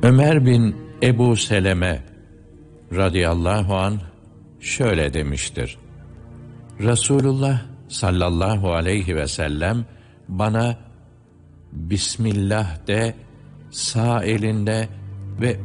Ömer bin Ebu Seleme radıyallahu anh şöyle demiştir: Resulullah sallallahu aleyhi ve sellem bana Bismillah de, sağ elinde ve